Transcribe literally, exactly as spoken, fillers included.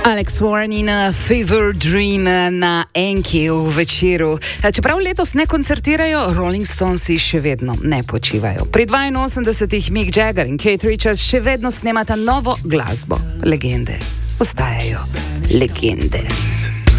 Alex Warren in Fever Dream na Enki v večeru. Čeprav letos ne koncertirajo, Rolling Stonesi še vedno ne počivajo. Pri dvainosemdesetih Mick Jagger in Keith Richards še vedno snemata novo glasbo. Legende ostajajo legende.